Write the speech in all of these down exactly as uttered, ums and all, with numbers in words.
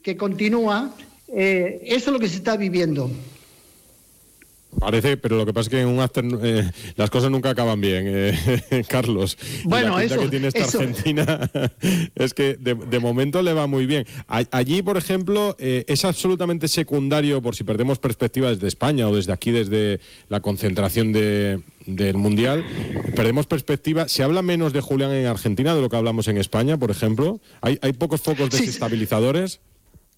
que continúa. Eh, eso es lo que se está viviendo. Parece, pero lo que pasa es que en un after eh, las cosas nunca acaban bien, eh, Carlos. Bueno, y la eso que tiene esta eso. Argentina es que de, de momento le va muy bien. A, allí, por ejemplo, eh, es absolutamente secundario, por si perdemos perspectiva desde España o desde aquí, desde la concentración de, del Mundial, perdemos perspectiva. ¿Se habla menos de Julián en Argentina de lo que hablamos en España, por ejemplo? ¿Hay, hay pocos focos desestabilizadores? Sí.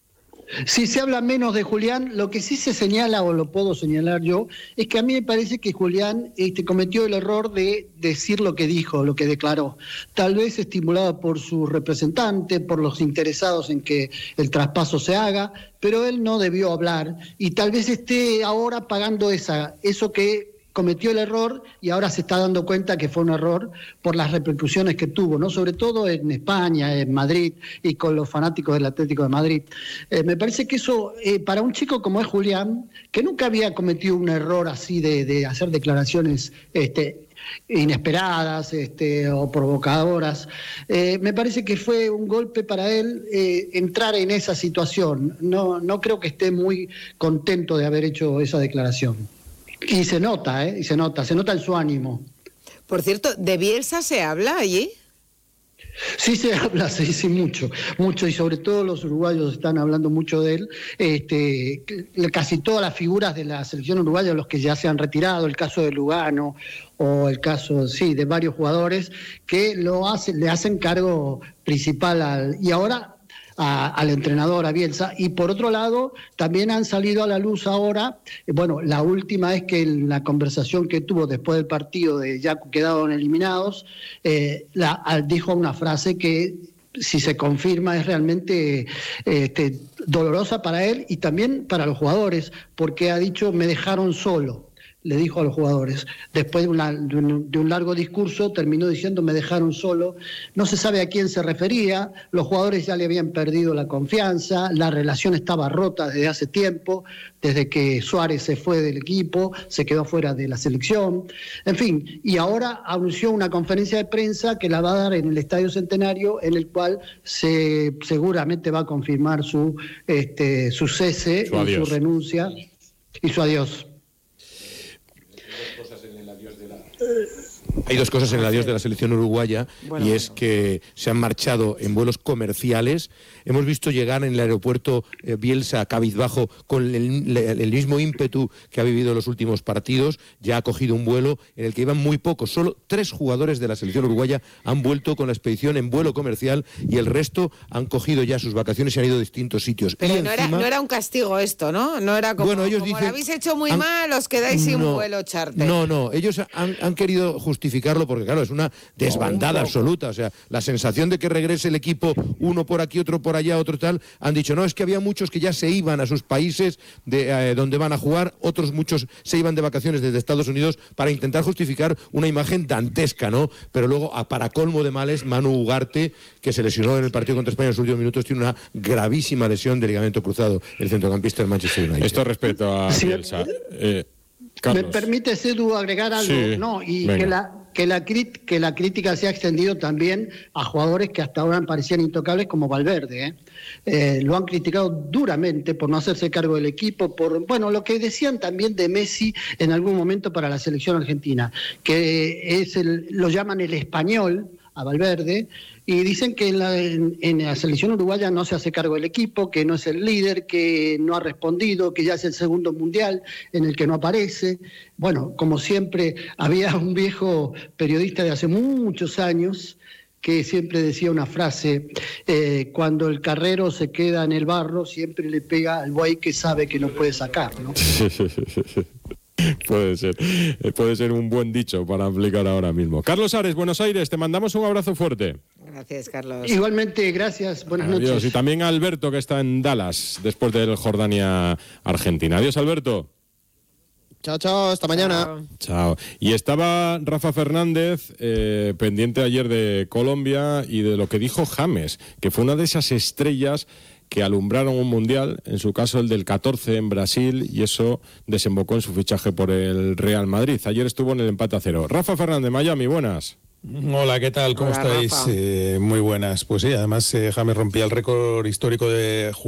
Si se habla menos de Julián, lo que sí se señala, o lo puedo señalar yo, es que a mí me parece que Julián este, cometió el error de decir lo que dijo, lo que declaró. Tal vez estimulado por su representante, por los interesados en que el traspaso se haga, pero él no debió hablar y tal vez esté ahora pagando esa, eso que cometió el error y ahora se está dando cuenta que fue un error por las repercusiones que tuvo, ¿no? Sobre todo en España, en Madrid y con los fanáticos del Atlético de Madrid. Eh, me parece que eso, eh, para un chico como es Julián, que nunca había cometido un error así de, de hacer declaraciones este, inesperadas este, o provocadoras, eh, me parece que fue un golpe para él eh, entrar en esa situación. No, no creo que esté muy contento de haber hecho esa declaración. Y se nota, ¿eh? Y se nota, se nota en su ánimo. Por cierto, ¿de Bielsa se habla allí? Sí se habla, sí, sí, mucho, mucho, y sobre todo los uruguayos están hablando mucho de él. Este, casi todas las figuras de la selección uruguaya, los que ya se han retirado, el caso de Lugano o el caso, sí, de varios jugadores que lo hacen, le hacen cargo principal al, y ahora A, al entrenador, a Bielsa, y por otro lado también han salido a la luz ahora, eh, bueno, la última es que en la conversación que tuvo después del partido de ya quedaron eliminados, eh, la, al, dijo una frase que si se confirma es realmente este, dolorosa para él y también para los jugadores, porque ha dicho me dejaron solo. Le dijo a los jugadores, después de, una, de, un, de un largo discurso, terminó diciendo me dejaron solo, no se sabe a quién se refería, los jugadores ya le habían perdido la confianza, la relación estaba rota desde hace tiempo, desde que Suárez se fue del equipo, se quedó fuera de la selección, en fin, y ahora anunció una conferencia de prensa que la va a dar en el Estadio Centenario, en el cual se seguramente va a confirmar su, este, su cese, su, y su renuncia y su adiós. Hay dos cosas en el adiós de la selección uruguaya, bueno, y es que se han marchado en vuelos comerciales. Hemos visto llegar en el aeropuerto eh, Bielsa cabizbajo con el, el mismo ímpetu que ha vivido en los últimos partidos. Ya ha cogido un vuelo en el que iban muy pocos. Solo tres jugadores de la selección uruguaya han vuelto con la expedición en vuelo comercial y el resto han cogido ya sus vacaciones y han ido a distintos sitios. Pero y no, encima, era, no era un castigo esto, ¿no? No era como, bueno, ellos como dicen, lo habéis hecho muy han, mal, os quedáis sin no, vuelo charter. No, no, ellos han, han querido justificarlo porque, claro, es una desbandada absoluta. O sea, la sensación de que regrese el equipo, uno por aquí, otro por allá, otro tal, han dicho, no, es que había muchos que ya se iban a sus países de eh, donde van a jugar, otros muchos se iban de vacaciones desde Estados Unidos para intentar justificar una imagen dantesca, ¿no? Pero luego, a para colmo de males, Manu Ugarte, que se lesionó en el partido contra España en los últimos minutos, tiene una gravísima lesión de ligamento cruzado, el centrocampista del Manchester United. Esto respecto a sí, Bielsa. Eh, ¿Me permite, Edu, agregar algo? Sí, no, y venga. que la, que, la crit, que la crítica se ha extendido también a jugadores que hasta ahora parecían intocables como Valverde. ¿eh? Eh, lo han criticado duramente por no hacerse cargo del equipo, por bueno lo que decían también de Messi en algún momento para la selección argentina, que es el, lo llaman el español a Valverde, y dicen que en la, en, en la selección uruguaya no se hace cargo del equipo, que no es el líder, que no ha respondido, que ya es el segundo mundial en el que no aparece. Bueno, como siempre, había un viejo periodista de hace muchos años que siempre decía una frase, eh, cuando el carrero se queda en el barro, siempre le pega al buey que sabe que no puede sacar, ¿no? Puede ser, puede ser un buen dicho para aplicar ahora mismo. Carlos Ares, Buenos Aires, te mandamos un abrazo fuerte. Gracias, Carlos. Igualmente, gracias, buenas Adiós. noches. Y también a Alberto, que está en Dallas, después del Jordania-Argentina. Adiós, Alberto. Chao, chao, hasta mañana. Chao. Chao. Y estaba Rafa Fernández, eh, pendiente ayer de Colombia y de lo que dijo James, que fue una de esas estrellas que alumbraron un mundial, en su caso el del catorce en Brasil, y eso desembocó en su fichaje por el Real Madrid. Ayer estuvo en el empate a cero. Rafa Fernández, Miami, buenas. Hola, ¿qué tal? ¿Cómo Hola, estáis? Rafa. Eh, muy buenas. Pues sí, además eh, James rompía el récord histórico de